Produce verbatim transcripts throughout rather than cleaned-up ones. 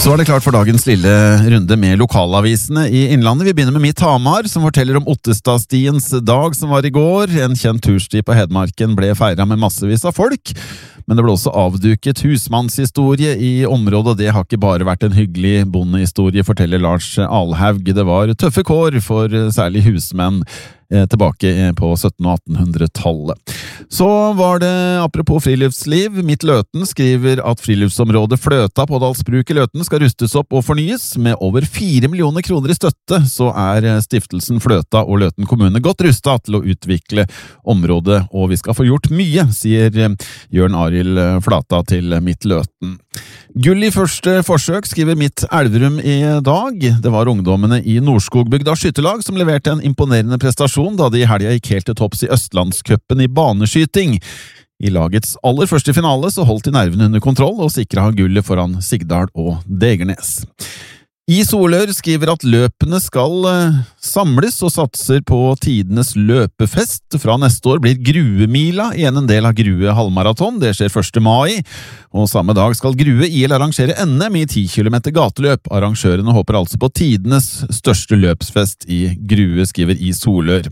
Så er det klart for dagens lille runde med lokalavisene i Innlandet. Vi begynner med Mitt Hamar, som forteller om Ottestadstiens dag som var i går. En kjent tursti på Hedmarken ble feiret med massevis av folk, men det ble også avduket husmannshistorie i området, og det har ikke bare vært en hyggelig bondehistorie, forteller Lars Alhaug. Det var tøffe kår for særlig husmenn tilbake på sytten- og attenhundretallet. Så var det, apropos friluftsliv, Mitt Løten skriver at friluftsområdet Fløta på Dalsbruk i Løten skal rustes opp og fornyes. Med over fire millioner kroner i støtte, så er stiftelsen Fløta og Løten kommune godt rustet til å utvikle området, og vi skal få gjort mye, sier Jørn Arild Flata til Mitt Løten. Gull i første forsøk, skriver Mitt Elverum i dag. Det var ungdommene i Nordskogbygda skytterlag som leverte en imponerende prestasjon da de i helga gikk helt til topps i Østlandscupen i baneskyting. I lagets aller første finale så holdt de nervene under kontroll og sikret han gullet foran Sigdal og Degernes. I Solør skriver at løpene skal samles og satser på tidenes løpefest. Fra neste år blir Gruemila igjen en del av Grue halvmaraton. Det skjer første mai, og samme dag skal Grue I L arrangere N M i ti kilometer gateløp. Arrangørene håper altså på tidenes største løpsfest i Grue, skriver I Solør.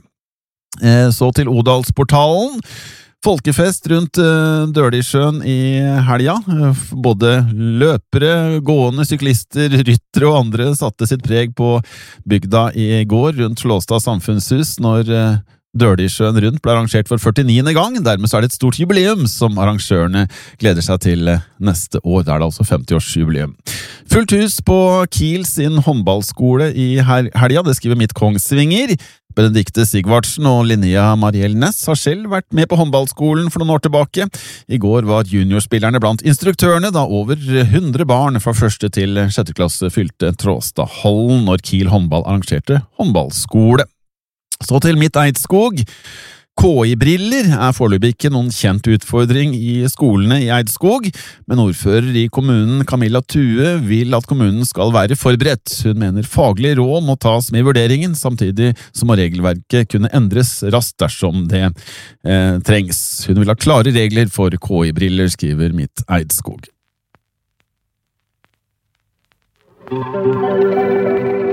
Så til Odalsportalen. Folkefest rundt uh, Dølisjøen i helga. Både løpere, gående, syklister, ryttere og andre satte sitt preg på bygda i går rundt Slåstad samfunnshus når uh, Dølisjøen rundt ble arrangert for førtiniende gang. Dermed så er det et stort jubileum som arrangørene gleder seg til neste år. Da er det altså femti-årsjubileum. Fullt hus på Kiel sin håndballskole i helga, det skriver Mitt Kongsvinger. Benedikte Sigvardsen og Linnea Mariell Næss har selv vært med på håndballskolen for noen år tilbake. I går var juniorspillerne blant instruktørene, da over hundre barn fra første til sjette klasse fylte Tråstadhallen når Kiel håndball arrangerte håndballskole. Så til Mitt Eidskog. K I-briller er foreløpig ikke noen kjent utfordring i skolene i Eidskog, men ordfører i kommunen Camilla Thue vil at kommunen skal være forberedt. Hun mener faglige råd må tas med i vurderingen, samtidig som regelverket kunne endres raskt dersom det eh, trengs. Hun vil ha klare regler for K I-briller, skriver Mitt Eidskog.